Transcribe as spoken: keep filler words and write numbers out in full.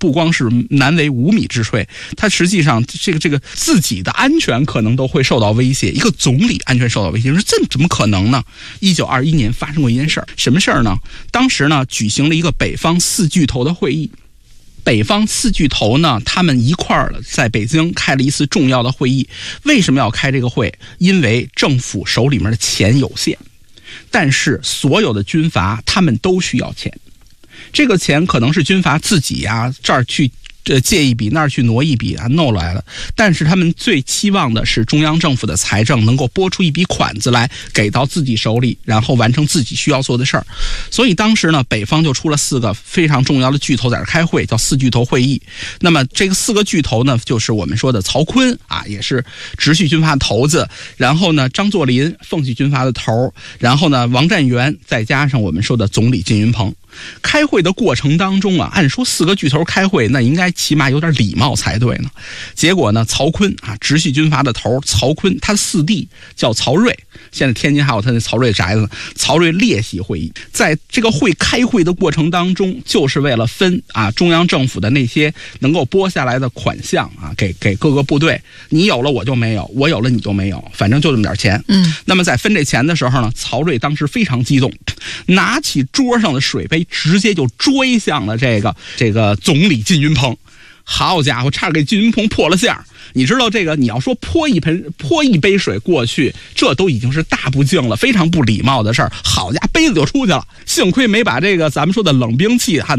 不光是难为无米之炊，他实际上这个这个自己的安全可能都会受到威胁，一个总理安全受到威胁，说这怎么可能呢？一九二一年发生过一件事儿，什么事儿呢？当时呢举行了一个北方四巨头的会议。北方四巨头呢，他们一块儿在北京开了一次重要的会议。为什么要开这个会？因为政府手里面的钱有限，但是所有的军阀他们都需要钱。这个钱可能是军阀自己呀、啊、这儿去呃借一笔，那儿去挪一笔啊，弄来了。但是他们最期望的是中央政府的财政能够拨出一笔款子来给到自己手里，然后完成自己需要做的事儿。所以当时呢，北方就出了四个非常重要的巨头在这开会，叫四巨头会议。那么这个四个巨头呢，就是我们说的曹锟啊，也是直系军阀头子，然后呢张作霖，奉系军阀的头，然后呢王占元，再加上我们说的总理靳云鹏。开会的过程当中啊，按说四个巨头开会，那应该起码有点礼貌才对呢。结果呢，曹锟啊，直系军阀的头，曹锟他的四弟叫曹睿，现在天津还有他那曹睿宅子。曹睿列席会议，在这个会开会的过程当中，就是为了分啊中央政府的那些能够拨下来的款项啊，给给各个部队，你有了我就没有，我有了你就没有，反正就这么点钱。嗯，那么在分这钱的时候呢，曹睿当时非常激动，拿起桌上的水杯，直接就追向了这个这个总理靳云鹏。好家伙，差点给靳云鹏破了相。你知道这个，你要说泼一盆泼一杯水过去，这都已经是大不敬了，非常不礼貌的事儿。好家伙，杯子就出去了，幸亏没把这个咱们说的冷兵器和